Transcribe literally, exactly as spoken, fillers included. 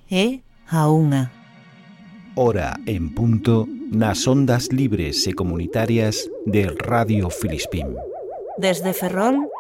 é a unha. Hora en punto nas ondas libres e comunitarias de Radio Filispín. Desde Ferrol,